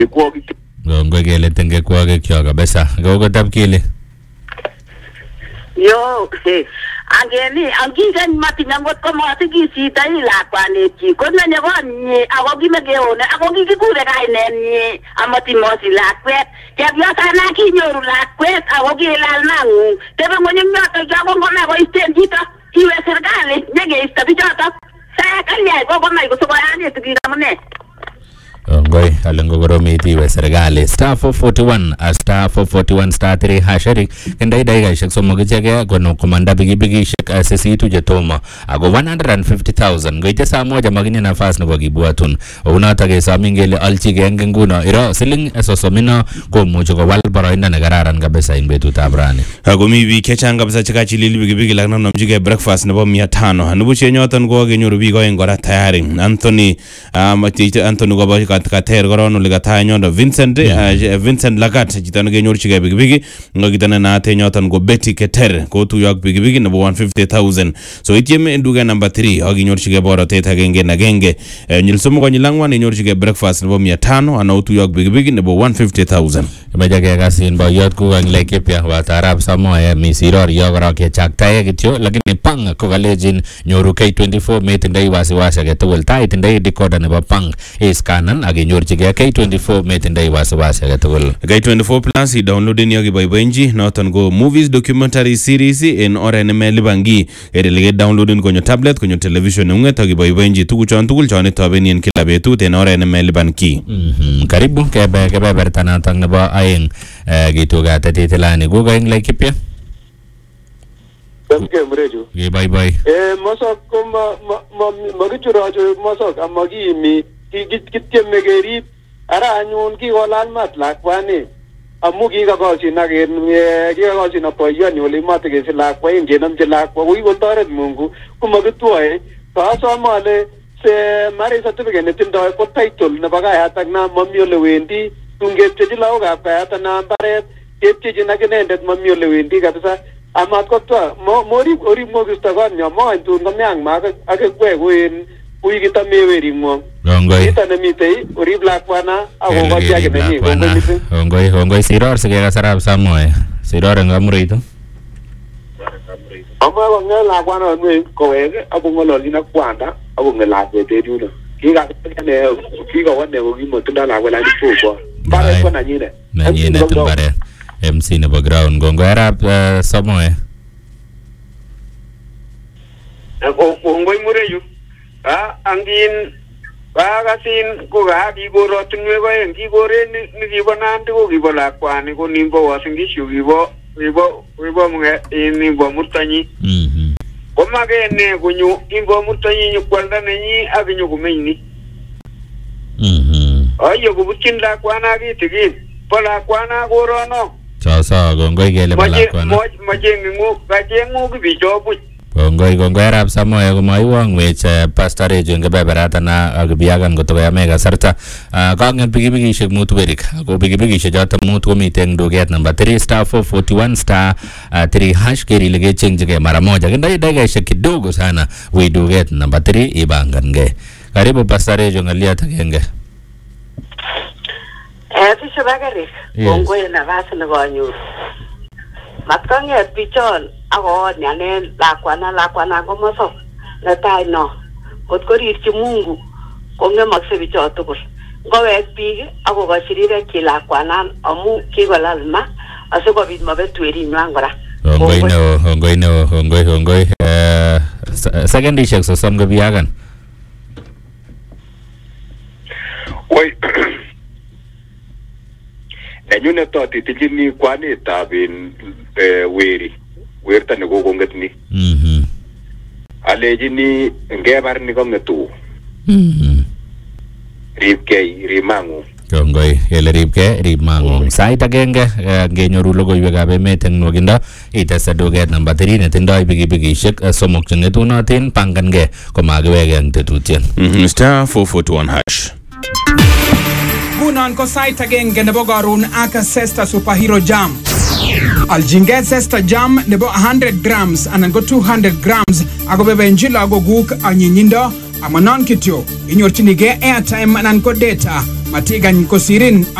kwogik. Ngoi kele tenge kwogik yo kabisa. Kokotab kile. Yo, angeni angigen matinya ngot ko masikisita ilakwanetyi konene konyi ako kimekeone ako kikikure kainenyi amati mosi lakwet chepyosana kinyoru lakwet ako kilal nangu tebe ngony yoto ako ngome koisten chito iwe serikali nyekeisto bichoto saya kalyai kokonai kosokoyani tukikamune Ngoi alengo goromiti we serikali star 441 star 441 star 3 hashari kendai dai shek so mogichege kono komanda bigi shek sisitu jetoma ago 150,000 ngoite saa moja magini nafasi nebo kibwatun unata ke samingele alchige nguno iro siling esosomino komucho ko wal boroinda ne kararan kabisa in betutab rani ago mi biik chechang kabisa chekachilil bigi lagna nomjige breakfast nebo 500 nubu chenyoton ko genyoru biik oeng kora tayari Anthony Gobo kater koron ole katay nyondo Vincent Lagat chito ne kenyorchige bigi ngokitane na ate nyoton go Betty Keter ko tuyok bigi nebo 150,000 so ityeme nduga number 3 aginyorchige borotet agenge na genge nyilsomo ko nyilangwan inyorchige breakfast nebo 500 ana utuyok bigi nebo 150,000 majage kasin boyot ku ang Laikipia watarab Samoa misiror yo kora ke chaktae kityo lakini pang ko kalejin nyoru K24 metindai wasiwasi age tugul tai tindai decoder nebo pang iskanan aginyorchige K24 metindai wasiwasi age tugul K24 plus i-downloaden yo kiboiboenji noton go movies documentary series en oren melibangi erelige downloaden konyo tablet konyo television unget akiboiboenji tuguchon tugul chon itobeni en kila betut en oren melibanki karibu kebeberta noton nebo aeng gituga tatitilani guga ing Laikipia Mreju. Bye bye. Mosok ko magichurajo mosok amagimi kityeme kerib ara anyun kikolal mat lakwani amu kikakoshin kikakoshin apoyoni ole matekesi lakwa ngenomchi lakwa kokikotoret Mungu komakitwoe kasome ale se marriage certificate netindoi ko title nebo kayat ak na mami ole wendi tungepchechi lagokab kayat na mbaret kepchechin ak inendet mami ole wendi kabisa amat kotwa orib mokisto konyo moantun komeang mak akekwe koen uikitamewerik ngwong ita nemitei orib lakwana akokochi ake nenyi Hongoi siror sikeka sarab Samoa siror ngamureito Ama wangel lakwana nwe kowek akongololchin ak kwanda akongel lakwet en yuno kikawane kokimotindo lakwet lakini fukwa mbaret ko nanyinet mbaret MC nebo ground gongo arab Samoa Ngoi mureyu angin kasin ko ga kikorotunwe ko en kikoren nikibo Nandi ko kibo lakwani ko nimbo wasingishu kibo munge nimbo murtanyi ko magene kunyu imbo murtanyi nyokwalda nenyi akinyo kumeini ayo kubutin lakwana kitigin po lakwana korono so gongoi kele lakwana majengu kibichobuch Gongoi arab Samoa komaiwang wech pastor Rejo ngebeberata na agbiagan gotoya mega sarta kangen bigibigishek mutu berik ko bigibigishek jota mutu komiten duget number 3 star 441 star 3 hash keri lege chengjige mara moja kenda daigashek kidogo sana we duget number 3 ibangange karibu pastor Rejo ngalia tagenge Fisho bagari gongoi na vasa na gonyo matkanget bichon ako nyanen lakwana ko mosok netai no kot korirchi Mungu kongemakse bicho tugul ngowek biik ako kashirire ki lakwanan amu kikolal ma asikobit mabetu erinywan kora hongoi secondishek sosom kobiagan Oi Nenyune totitichini kwanetab werta ne kokonget ni alejini ngebar ni kongetu ribkei rimangu Kongoi ele rib mangu sait agenge ngenyoru logoiwekab emet eng nwogindo itese duget number 3 netindoi bigibigishek somok chengetunotin pangange komakiweke eng tetutien star 441 hash Ngunon ko sait agenge nebo karon ak Zesta Superhero Jam. Aljinge Zesta Jam nebo 100 grams anan ko 200 grams ako bebenji lagok guk anyinyindo amanon kityo inyorchinige airtime anan ko data matigany kosirin